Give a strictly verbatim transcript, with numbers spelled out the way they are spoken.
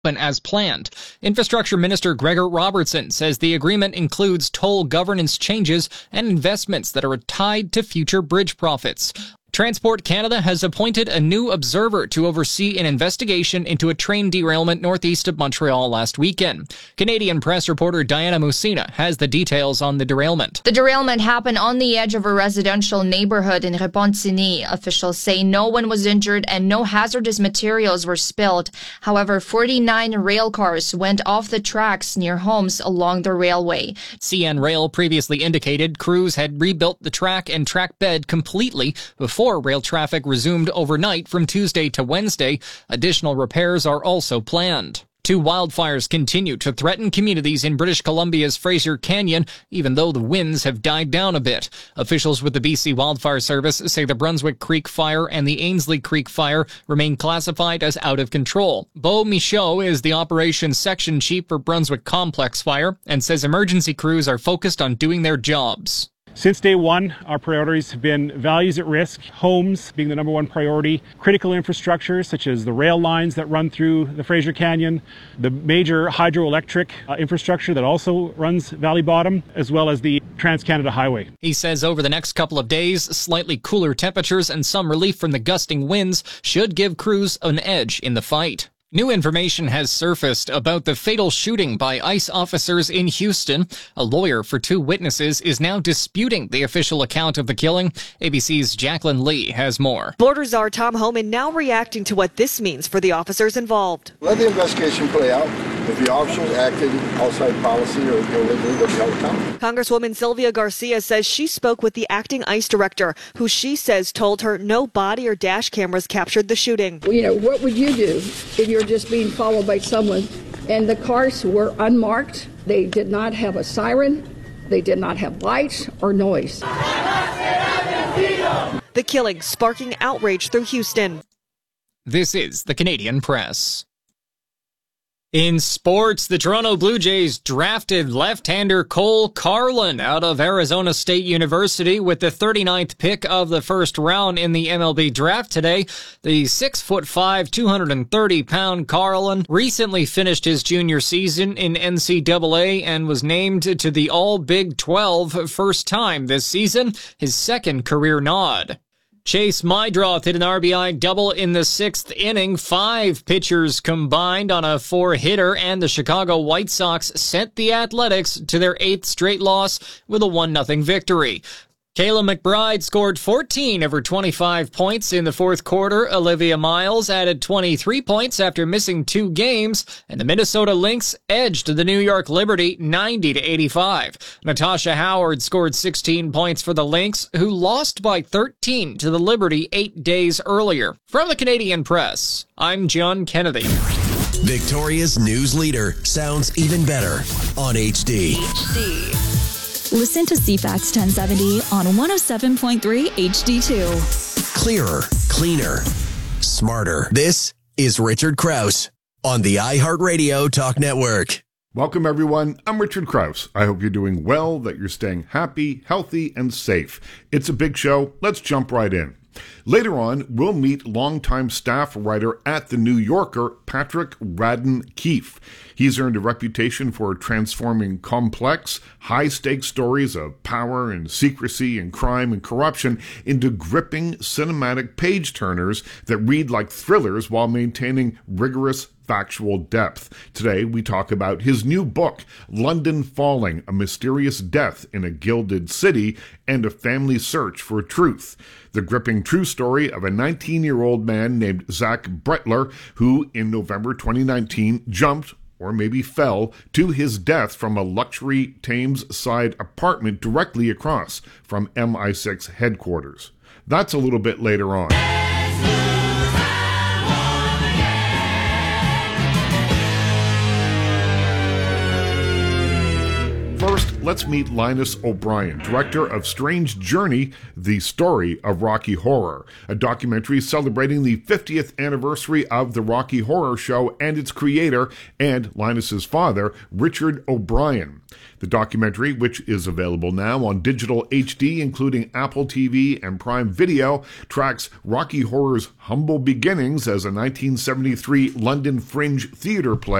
as planned. Infrastructure Minister Gregor Robertson says the agreement includes toll governance changes and investments that are tied to future bridge profits. Transport Canada has appointed a new observer to oversee an investigation into a train derailment northeast of Montreal last weekend. Canadian press reporter Diana Musina has the details on the derailment. The derailment happened on the edge of a residential neighborhood in Repentigny. Officials say no one was injured and no hazardous materials were spilled. However, forty-nine rail cars went off the tracks near homes along the railway. C N Rail previously indicated crews had rebuilt the track and track bed completely before Before rail traffic resumed overnight from Tuesday to Wednesday. Additional repairs are also planned. Two wildfires continue to threaten communities in British Columbia's Fraser Canyon, even though the winds have died down a bit. Officials with the B C Wildfire Service say the Brunswick Creek Fire and the Ainslie Creek Fire remain classified as out of control. Beau Michaud is the operations section chief for Brunswick Complex Fire and says emergency crews are focused on doing their jobs. Since day one, our priorities have been values at risk, homes being the number one priority, critical infrastructure such as the rail lines that run through the Fraser Canyon, the major hydroelectric uh, infrastructure that also runs Valley Bottom, as well as the Trans-Canada Highway. He says over the next couple of days, slightly cooler temperatures and some relief from the gusting winds should give crews an edge in the fight. New information has surfaced about the fatal shooting by ICE officers in Houston. A lawyer for two witnesses is now disputing the official account of the killing. A B C's Jacqueline Lee has more. Border Czar Tom Homan now reacting to what this means for the officers involved. Let the investigation play out. If the officers acted outside policy or illegally, they'll be held accountable. Congresswoman Sylvia Garcia says she spoke with the acting ICE director, who she says told her no body or dash cameras captured the shooting. Well, you know, what would you do if you're just being followed by someone and the cars were unmarked? They did not have a siren. They did not have lights or noise. The killing sparking outrage through Houston. This is the Canadian Press. In sports, the Toronto Blue Jays drafted left-hander Cole Carlin out of Arizona State University with the thirty-ninth pick of the first round in the M L B draft today. The six foot five, two hundred thirty pound Carlin recently finished his junior season in N C double A and was named to the All-Big twelve first time this season, his second career nod. Chase Meidroth hit an R B I double in the sixth inning. Five pitchers combined on a four-hitter, and the Chicago White Sox sent the Athletics to their eighth straight loss with a one nothing victory. Kayla McBride scored fourteen of her twenty-five points in the fourth quarter. Olivia Miles added twenty-three points after missing two games, and the Minnesota Lynx edged the New York Liberty ninety to eighty-five. Natasha Howard scored sixteen points for the Lynx, who lost by thirteen to the Liberty eight days earlier. From the Canadian Press, I'm John Kennedy. Victoria's news leader sounds even better on H D. H D. Listen to C FAX ten seventy on one oh seven point three H D two. Clearer, cleaner, smarter. This is Richard Krause on the iHeartRadio Talk Network. Welcome, everyone. I'm Richard Krause. I hope you're doing well, that you're staying happy, healthy, and safe. It's a big show. Let's jump right in. Later on, we'll meet longtime staff writer at The New Yorker, Patrick Radden Keefe. He's earned a reputation for transforming complex, high-stakes stories of power and secrecy and crime and corruption into gripping cinematic page-turners that read like thrillers while maintaining rigorous factual depth. Today, we talk about his new book, London Falling, A Mysterious Death in a Gilded City and a Family Search for Truth. The gripping true story of a nineteen-year-old man named Zach Bretler, who in November twenty nineteen jumped, or maybe fell, to his death from a luxury Thames-side apartment directly across from M I six headquarters. That's a little bit later on. First, let's meet Linus O'Brien, director of Strange Journey, The Story of Rocky Horror, a documentary celebrating the fiftieth anniversary of the Rocky Horror Show and its creator and Linus's father, Richard O'Brien. The documentary, which is available now on digital H D, including Apple T V and Prime Video, tracks Rocky Horror's humble beginnings as a nineteen seventy-three London Fringe theater play